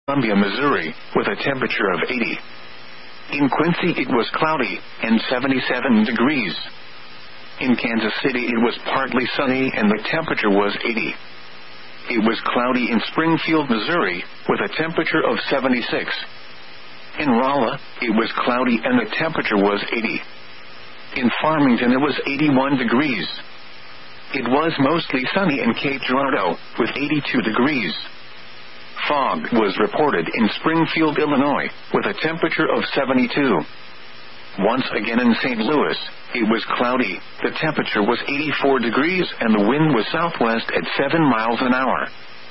Columbia, Missouri, with a temperature of 80. In Quincy it was cloudy, and 77 degrees. In Kansas City it was partly sunny and the temperature was 80. It was cloudy in Springfield, Missouri, with a temperature of 76. In Rolla, it was cloudy and the temperature was 80. In Farmington it was 81 degrees. It was mostly sunny in Cape Girardeau, with 82 degrees. Fog was reported in Springfield, Illinois, with a temperature of 72. Once again in St. Louis, it was cloudy, the temperature was 84 degrees and the wind was southwest at 7 miles an hour.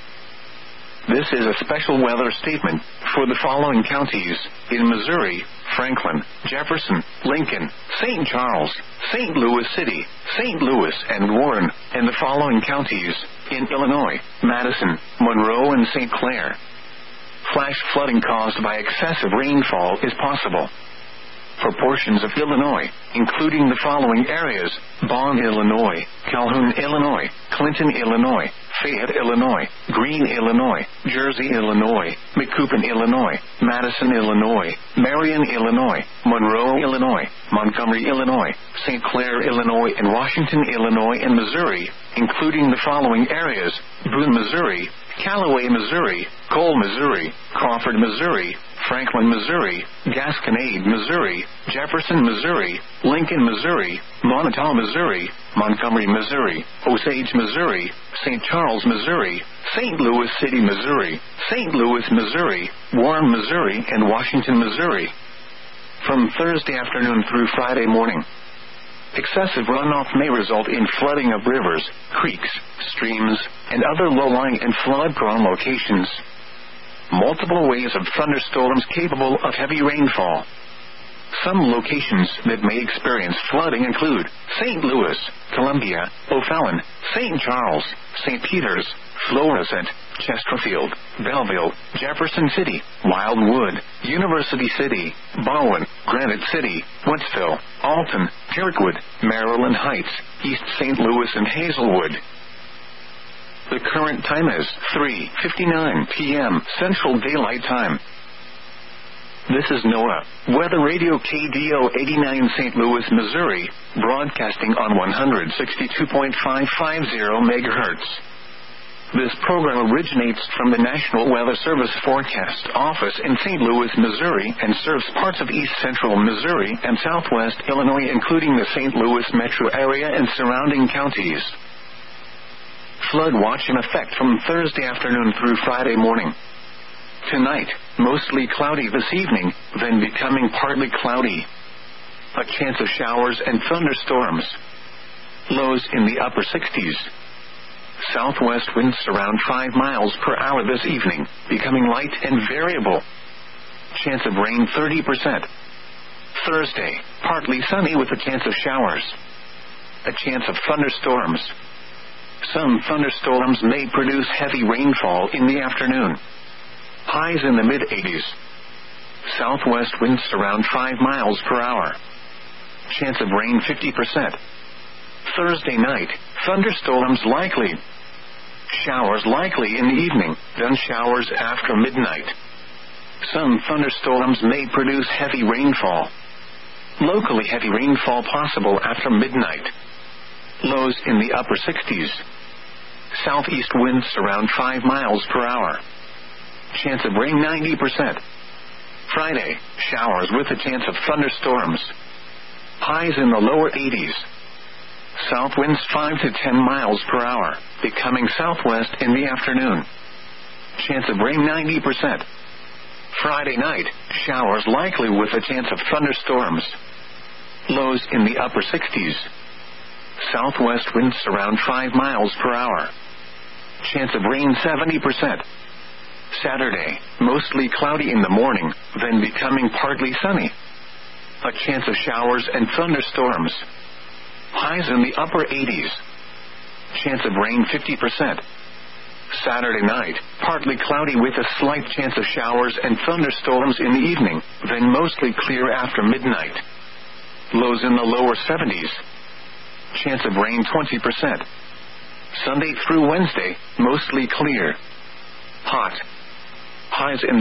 This is a special weather statement for the following counties in Missouri: Franklin, Jefferson, Lincoln, St. Charles, St. Louis City, St. Louis and Warren, and the following counties in Illinois: Madison, Monroe and St. Clair. Flash flooding caused by excessive rainfall is possible for portions of Illinois, including the following areas: Bond, Illinois, Calhoun, Illinois, Clinton, Illinois, Fayette, Illinois, Greene, Illinois, Jersey, Illinois, Macoupin, Illinois, Madison, Illinois, Marion, Illinois, Monroe, Illinois, Montgomery, Illinois, St. Clair, Illinois, and Washington, Illinois, and Missouri, including the following areas: Boone, Missouri, Callaway, Missouri, Cole, Missouri, Crawford, Missouri, Franklin, Missouri, Gasconade, Missouri, Jefferson, Missouri, Lincoln, Missouri, Montauk, Missouri, Montgomery, Missouri, Osage, Missouri, St. Charles, Missouri, St. Louis City, Missouri, St. Louis, Missouri, Warren, Missouri, and Washington, Missouri. From Thursday afternoon through Friday morning, excessive runoff may result in flooding of rivers, creeks, streams, and other low-lying and flood-prone locations. Multiple waves of thunderstorms capable of heavy rainfall. Some locations that may experience flooding include St. Louis, Columbia, O'Fallon, St. Charles, St. Peters, Florissant, Chesterfield, Belleville, Jefferson City, Wildwood, University City, Bowen, Granite City, Woodsville, Alton, Kirkwood, Maryland Heights, East St. Louis, and Hazelwood. The current time is 3:59 p.m. Central Daylight Time. This is NOAA Weather Radio KDO 89 St. Louis, Missouri, broadcasting on 162.550 MHz. This program originates from the National Weather Service Forecast Office in St. Louis, Missouri, and serves parts of east central Missouri and southwest Illinois, including the St. Louis metro area and surrounding counties. Flood watch in effect from Thursday afternoon through Friday morning. Tonight, mostly cloudy this evening, then becoming partly cloudy. A chance of showers and thunderstorms. Lows in the upper 60s. Southwest winds around 5 miles per hour this evening, becoming light and variable. Chance of rain 30%. Thursday, partly sunny with a chance of showers. A chance of thunderstorms. Some thunderstorms may produce heavy rainfall in the afternoon. Highs in the mid-80s. Southwest winds around 5 miles per hour. Chance of rain 50%. Thursday night, thunderstorms likely. Showers likely in the evening, then showers after midnight. Some thunderstorms may produce heavy rainfall. Locally heavy rainfall possible after midnight. Lows in the upper 60s. Southeast winds around 5 miles per hour. Chance of rain 90%. Friday, showers with a chance of thunderstorms. Highs in the lower 80s. South winds 5 to 10 miles per hour, becoming southwest in the afternoon. Chance of rain 90%. Friday night, showers likely with a chance of thunderstorms. Lows in the upper 60s. Southwest winds around 5 miles per hour. Chance of rain 70%. Saturday, mostly cloudy in the morning, then becoming partly sunny. A chance of showers and thunderstorms. Highs in the upper 80s. Chance of rain 50%. Saturday night, partly cloudy with a slight chance of showers and thunderstorms in the evening, then mostly clear after midnight. Lows in the lower 70s. Chance of rain 20%. Sunday through Wednesday, mostly clear. Hot. Highs in